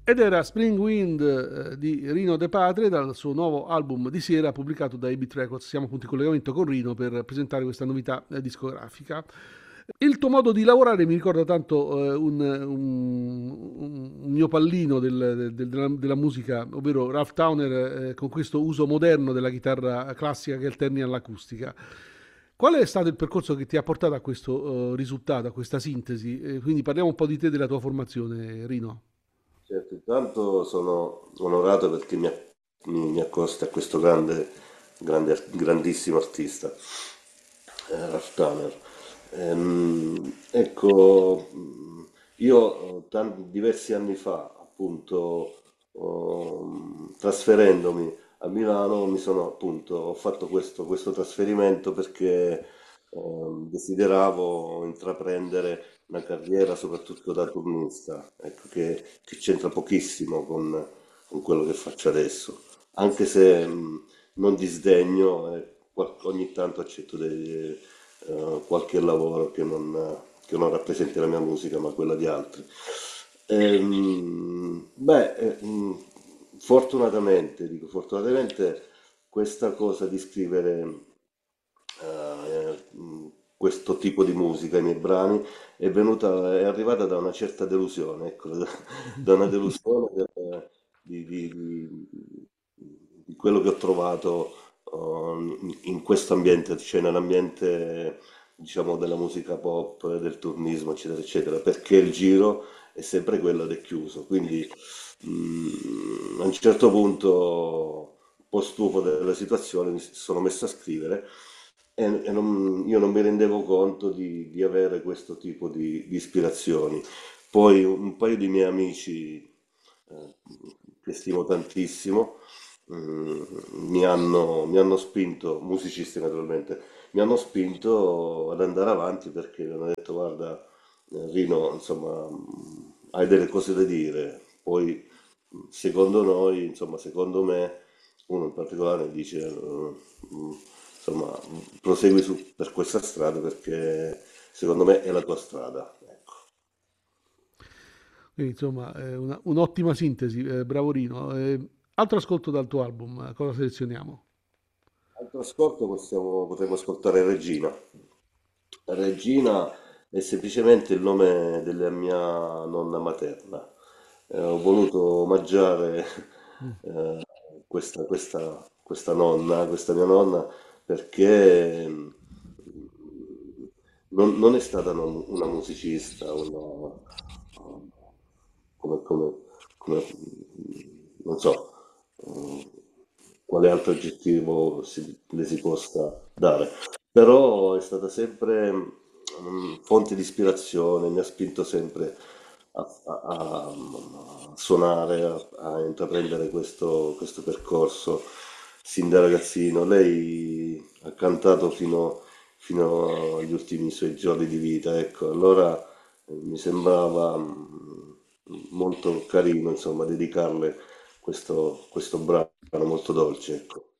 Ed era Spring Wind di Rino De Patria dal suo nuovo album di sera pubblicato da Beat Records. Siamo appunto in collegamento con Rino per presentare questa novità discografica. Il tuo modo di lavorare mi ricorda tanto un mio pallino della musica, ovvero Ralph Towner, con questo uso moderno della chitarra classica che alterni all'acustica. Qual è stato il percorso che ti ha portato a questo risultato, a questa sintesi? Quindi parliamo un po' di te e della tua formazione, Rino. Certo, intanto sono onorato perché mi accosti a questo grandissimo artista, Ralph Towner. Ecco, io diversi anni fa, appunto, trasferendomi a Milano, ho fatto questo trasferimento perché desideravo intraprendere una carriera soprattutto da turnista, ecco, che c'entra pochissimo con quello che faccio adesso, anche se non disdegno, ogni tanto accetto qualche lavoro che non rappresenti la mia musica, ma quella di altri. Beh, fortunatamente, dico fortunatamente, questa cosa di scrivere questo tipo di musica, i miei brani, è arrivata da una certa delusione, ecco, da una delusione di, di- di- di quello che ho trovato in questo ambiente, cioè nell'ambiente, diciamo, della musica pop, del turnismo, eccetera, eccetera, perché il giro è sempre quello ed è chiuso. Quindi a un certo punto, un po' stufo della situazione, mi sono messo a scrivere io non mi rendevo conto di avere questo tipo di ispirazioni. Poi un paio di miei amici, eh, che stimo tantissimo, mm, mi hanno spinto, musicisti naturalmente, mi hanno spinto ad andare avanti perché mi hanno detto, guarda, Rino, insomma, hai delle cose da dire. Poi, secondo noi, insomma, secondo me, uno in particolare dice, insomma, prosegui per questa strada perché secondo me è la tua strada. Ecco. Quindi, insomma, un'ottima sintesi, bravo Rino. Altro ascolto dal tuo album, cosa selezioniamo? Altro ascolto potremmo ascoltare Regina. Regina è semplicemente il nome della mia nonna materna. Ho voluto omaggiare Mm. eh, questa nonna, questa mia nonna, perché non è stata una musicista, come, come- come- non so, quale altro aggettivo le si possa dare, però è stata sempre fonte di ispirazione, mi ha spinto sempre a suonare, a intraprendere questo percorso sin da ragazzino. Lei ha cantato fino agli ultimi suoi giorni di vita, ecco, allora mi sembrava molto carino, insomma, dedicarle questo brano molto dolce, ecco.